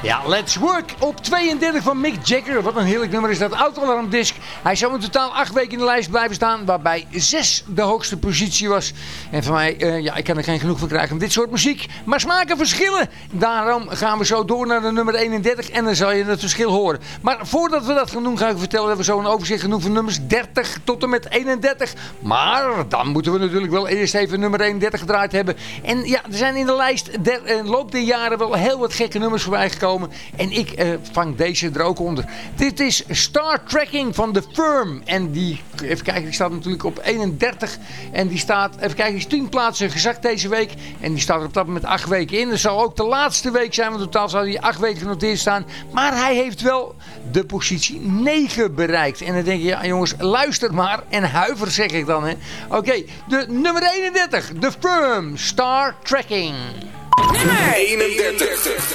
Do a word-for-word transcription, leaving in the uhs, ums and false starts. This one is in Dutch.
Ja, Let's Work op tweeëndertig van Mick Jagger. Wat een heerlijk nummer is dat. Autoalarmdisc. Hij zou in totaal acht weken in de lijst blijven staan. Waarbij zes de hoogste positie was. En voor mij, uh, ja, ik kan er geen genoeg van krijgen van dit soort muziek. Maar smaken verschillen. Daarom gaan we zo door naar de nummer eenendertig. En dan zal je het verschil horen. Maar voordat we dat gaan doen, ga ik vertellen dat we zo een overzicht genoemd van nummers dertig tot en met eenendertig. Maar dan moeten we natuurlijk wel eerst even nummer eenendertig gedraaid hebben. En ja, er zijn in de lijst der, uh, loop der jaren wel heel wat gekke nummers voorbij gekomen. En ik uh, vang deze er ook onder. Dit is Star Trekking van The Firm. En die, even kijken, die staat natuurlijk op eenendertig. En die staat, even kijken, die is tien plaatsen gezakt deze week. En die staat er op dat moment acht weken in. Dat zal ook de laatste week zijn, want totaal zal hij acht weken genoteerd staan. Maar hij heeft wel de positie negen bereikt. En dan denk je, ja jongens, luister maar. En huiver zeg ik dan, hè. Oké, okay, de nummer eenendertig. The Firm, Star Trekking. Nummer eenendertig.